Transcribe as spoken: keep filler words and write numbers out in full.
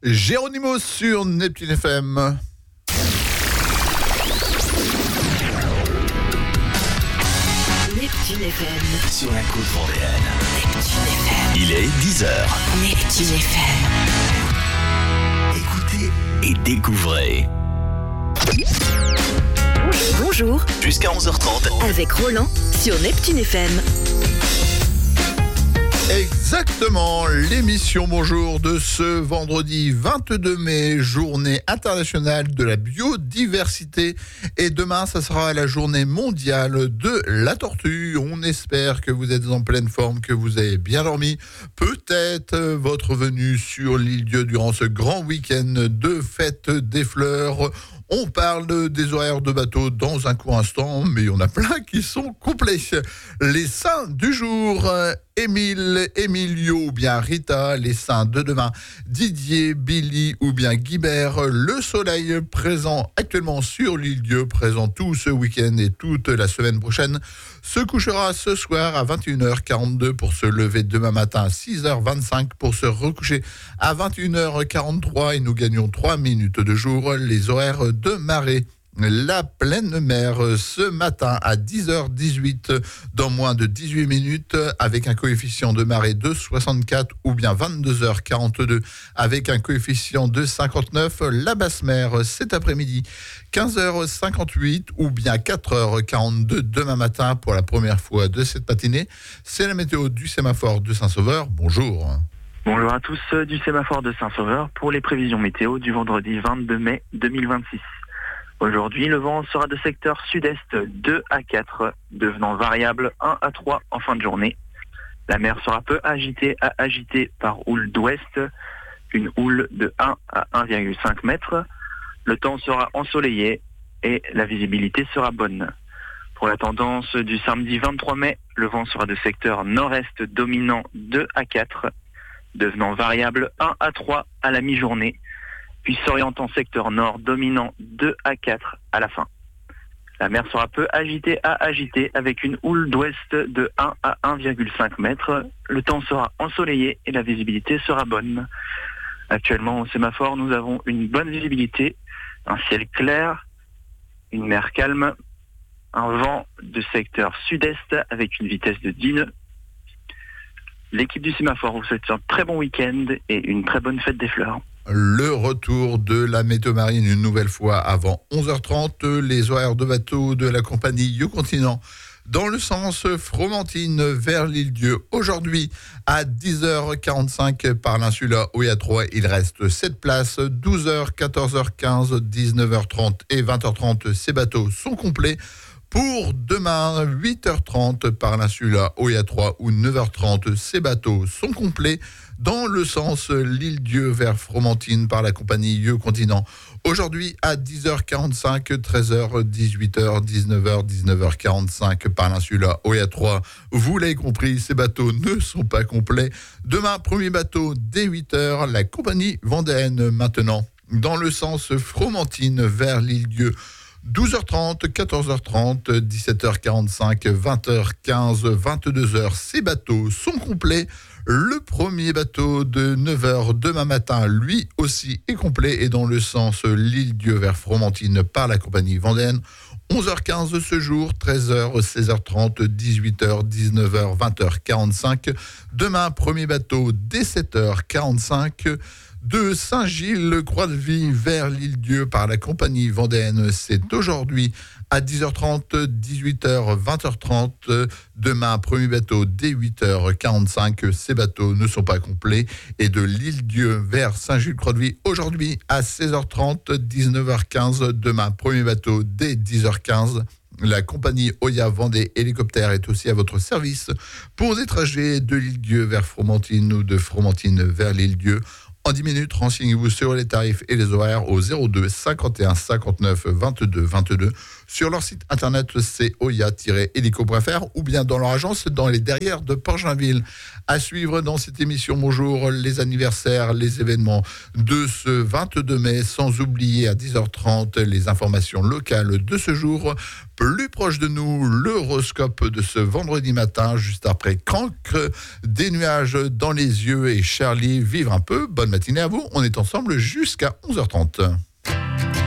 Géronimo sur Neptune F M. Neptune F M. Sur la côte vendéenne. Neptune F M. Il est dix heures. Neptune F M. Écoutez et découvrez. Bonjour. Jusqu'à onze heures trente. Avec Roland sur Neptune F M. Exactement, l'émission Bonjour de ce vendredi vingt-deux mai, journée internationale de la biodiversité. Et demain, ça sera la journée mondiale de la tortue. On espère que vous êtes en pleine forme, que vous avez bien dormi. Peut-être votre venue sur l'île Dieu durant ce grand week-end de fête des fleurs. On parle des horaires de bateau dans un court instant, mais il y en a plein qui sont complets. Les saints du jour, Émile, Emilio ou bien Rita. Les saints de demain, Didier, Billy ou bien Guibert. Le soleil présent actuellement sur l'île Dieu, présent tout ce week-end et toute la semaine prochaine, se couchera ce soir à vingt et une heures quarante-deux pour se lever demain matin à six heures vingt-cinq pour se recoucher à vingt et une heures quarante-trois et nous gagnons trois minutes de jour. Les horaires de marée. La pleine mer ce matin à dix heures dix-huit dans moins de dix-huit minutes avec un coefficient de marée de soixante-quatre ou bien vingt-deux heures quarante-deux avec un coefficient de cinquante-neuf. La basse mer cet après-midi quinze heures cinquante-huit ou bien quatre heures quarante-deux demain matin pour la première fois de cette matinée. C'est la météo du sémaphore de Saint-Sauveur. Bonjour. Bonjour à tous du sémaphore de Saint-Sauveur pour les prévisions météo du vendredi vingt-deux mai deux mille vingt-six. Aujourd'hui, le vent sera de secteur sud-est deux à quatre, devenant variable un à trois en fin de journée. La mer sera peu agitée à agitée par houle d'ouest, une houle de un à un virgule cinq mètres. Le temps sera ensoleillé et la visibilité sera bonne. Pour la tendance du samedi vingt-trois mai, le vent sera de secteur nord-est dominant deux à quatre, devenant variable un à trois à la mi-journée, puis s'orientant secteur nord dominant deux à quatre à la fin. La mer sera peu agitée à agitée avec une houle d'ouest de un à un virgule cinq mètres. Le temps sera ensoleillé et la visibilité sera bonne. Actuellement au sémaphore, nous avons une bonne visibilité, un ciel clair, une mer calme, un vent de secteur sud-est avec une vitesse de dix nœuds. L'équipe du sémaphore vous souhaite un très bon week-end et une très bonne fête des fleurs. Le retour de la météo marine une nouvelle fois avant onze heures trente. Les horaires de bateau de la compagnie You-Continent dans le sens Fromentine vers l'île Dieu. Aujourd'hui à dix heures quarante-cinq par l'Insula Oya trois, il reste sept places. douze heures, quatorze heures quinze, dix-neuf heures trente et vingt heures trente, ces bateaux sont complets. Pour demain, huit heures trente par l'Insula Oya trois ou neuf heures trente, ces bateaux sont complets dans le sens l'île Dieu vers Fromentine par la compagnie You-Continent. Aujourd'hui à dix heures quarante-cinq, treize heures, dix-huit heures, dix-neuf heures, dix-neuf heures quarante-cinq par l'Insula Oya trois. Vous l'avez compris, ces bateaux ne sont pas complets. Demain, premier bateau dès huit heures, la compagnie vendéenne maintenant dans le sens Fromentine vers l'île Dieu. douze heures trente, quatorze heures trente, dix-sept heures quarante-cinq, vingt heures quinze, vingt-deux heures, ces bateaux sont complets. Le premier bateau de neuf heures demain matin, lui aussi, est complet et dans le sens l'île Dieu vers Fromentine par la compagnie vendéenne. onze heures quinze ce jour, treize heures, seize heures trente, dix-huit heures, dix-neuf heures, vingt heures quarante-cinq. Demain, premier bateau dès sept heures quarante-cinq. De Saint-Gilles, Croix-de-Vie vers l'île Dieu par la compagnie vendéenne. C'est aujourd'hui à dix heures trente, dix-huit heures, vingt heures trente. Demain, premier bateau dès huit heures quarante-cinq. Ces bateaux ne sont pas complets. Et de l'île Dieu vers Saint-Gilles, Croix-de-Vie aujourd'hui à seize heures trente, dix-neuf heures quinze. Demain, premier bateau dès dix heures quinze. La compagnie Oya Vendée Hélicoptère est aussi à votre service pour des trajets de l'île Dieu vers Fromentine ou de Fromentine vers l'île Dieu. En dix minutes, renseignez-vous sur les tarifs et les horaires au zéro deux cinquante et un cinquante-neuf vingt-deux vingt-deux. Sur leur site internet, c'est oya tiret hélico point f r ou bien dans leur agence dans les derrières de Port-Joinville. À suivre dans cette émission Bonjour, les anniversaires, les événements de ce vingt-deux mai, sans oublier à dix heures trente les informations locales de ce jour. Plus proche de nous, l'horoscope de ce vendredi matin, juste après Cancre, des nuages dans les yeux et Charlie, vivre un peu. Bonne matinée à vous, on est ensemble jusqu'à onze heures trente.